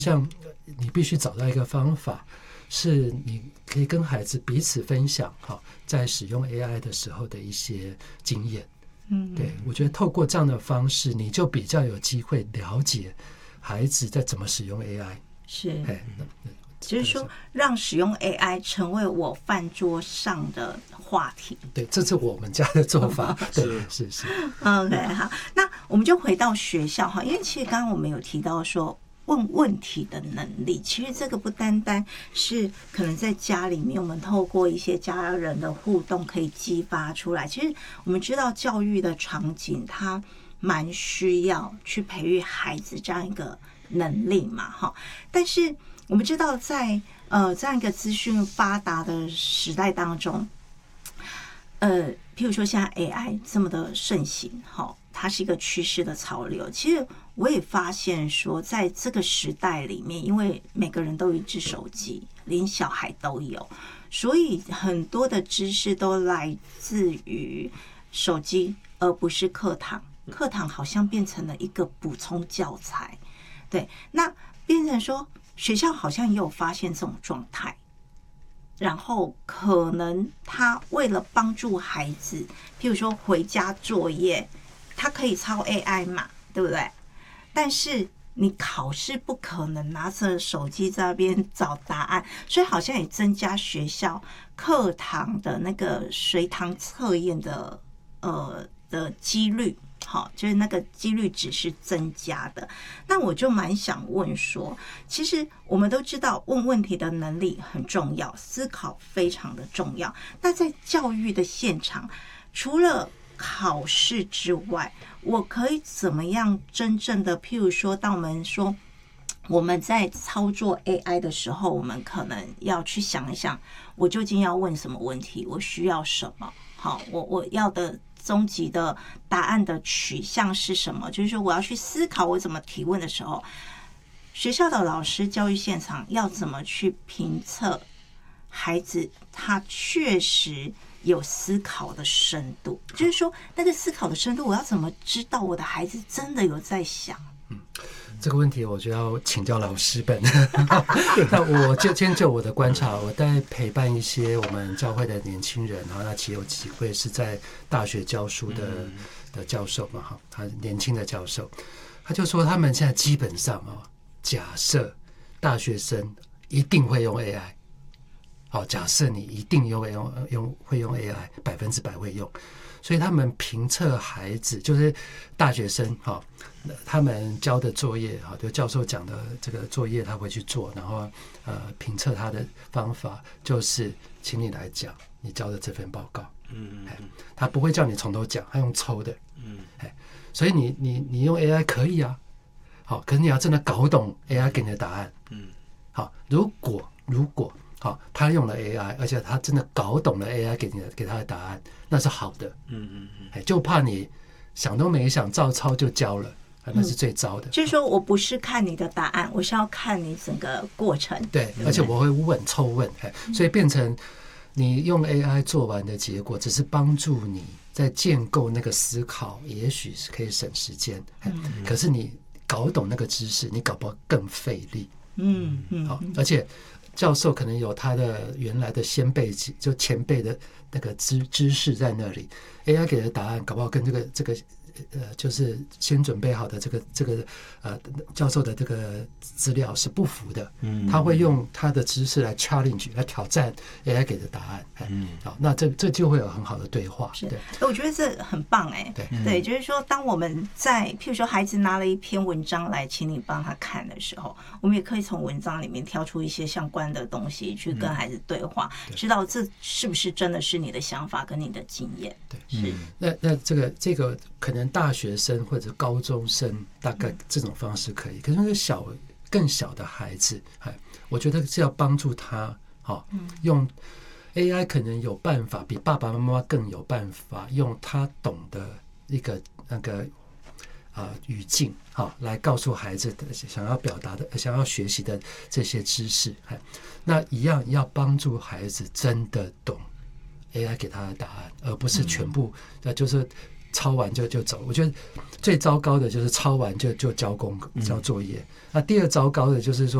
像你必须找到一个方法，是你可以跟孩子彼此分享在使用 AI 的时候的一些经验。对，我觉得透过这样的方式，你就比较有机会了解孩子在怎么使用 AI。 是，就是说让使用 AI 成为我饭桌上的话题。 对，这是我们家的做法。对，是。 OK， 好，那我们就回到学校哈，因为其实刚刚我们有提到说问问题的能力，其实这个不单单是可能在家里面，我们透过一些家人的互动可以激发出来。其实我们知道教育的场景，它蛮需要去培育孩子这样一个能力嘛，哈。但是我们知道在这样一个资讯发达的时代当中，譬如说现在 AI 这么的盛行，哈，它是一个趋势的潮流。其实我也发现说，在这个时代里面，因为每个人都有一只手机，连小孩都有，所以很多的知识都来自于手机，而不是课堂。课堂好像变成了一个补充教材，对，那变成说学校好像也有发现这种状态。然后可能他为了帮助孩子，譬如说回家作业，他可以抄 AI 嘛，对不对？但是你考试不可能拿着手机在那边找答案，所以好像也增加学校课堂的那个随堂测验的几率。好，就是那个几率值是增加的。那我就蛮想问说，其实我们都知道问问题的能力很重要，思考非常的重要。那在教育的现场，除了考试之外，我可以怎么样真正的，譬如说，当我们说我们在操作 AI 的时候，我们可能要去想一想，我究竟要问什么问题，我需要什么？好，我要的终极的答案的取向是什么？就是说，我要去思考我怎么提问的时候，学校的老师、教育现场要怎么去评测孩子他确实有思考的深度？就是说，那个思考的深度，我要怎么知道我的孩子真的有在想？ 这个问题我就要请教老师本。那我先就我的观察，我在陪伴一些我们教会的年轻人，然后那其实有几位是在大学教书的教授嘛，哈，他年轻的教授，他就说他们现在基本上假设大学生一定会用 AI， 好，假设你一定会用 AI， 100%会用。所以他们评测孩子，就是大学生他们交的作业就教授讲的这个作业他会去做，然后评测他的方法就是请你来讲你交的这份报告。他不会叫你从头讲，他用抽的。所以你用 AI 可以啊，好，可是你要真的搞懂 AI 给你的答案。好，如果好，他用了 AI， 而且他真的搞懂了 AI 给他的答案，那是好的。就怕你想都没想照抄就交了，那是最糟的。 就是说我不是看你的答案，我是要看你整个过程。 对，而且我会抽问，所以变成你用 AI 做完的结果，只是帮助你在建构那个思考，也许是可以省时间。可是你搞懂那个知识，你搞不好更费力。好，而且教授可能有他的原来的先辈，就前辈的那个知识在那里 ，AI 给的答案搞不好跟这个就是先准备好的这个教授的这个资料是不符的。他会用他的知识来 challenge 来挑战 AI 给的答案。好，那这就会有很好的对话。 对，我觉得这很棒对，就是说，当我们在譬如说孩子拿了一篇文章来请你帮他看的时候，我们也可以从文章里面挑出一些相关的东西去跟孩子对话，知道这是不是真的是你的想法跟你的经验。 对，是。那这个可能大学生或者高中生大概这种方式可以，可是那个更小的孩子，我觉得是要帮助他用 AI 可能有办法比爸爸妈妈更有办法用他懂的一个那个语境来告诉孩子想要表达的想要学习的这些知识。那一样要帮助孩子真的懂 AI 给他的答案，而不是全部就是抄完就走。我觉得最糟糕的就是抄完就交作业。那第二糟糕的就是说